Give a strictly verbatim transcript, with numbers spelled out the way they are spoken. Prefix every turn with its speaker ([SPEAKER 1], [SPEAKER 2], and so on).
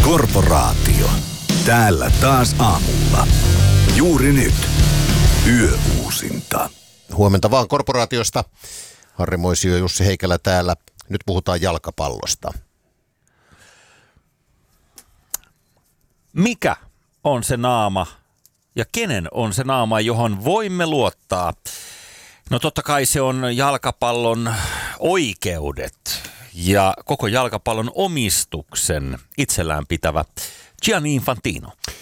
[SPEAKER 1] Korporaatio. Täällä taas aamulla. Juuri nyt. Yöuusinta.
[SPEAKER 2] Huomenta vaan Korporaatiosta. Harri Moisio ja Jussi Heikelä täällä. Nyt puhutaan jalkapallosta.
[SPEAKER 3] Mikä on se naama ja kenen on se naama, johon voimme luottaa? No totta kai se on jalkapallon oikeudet ja koko jalkapallon omistuksen itsellään pitävä Gianni Infantino.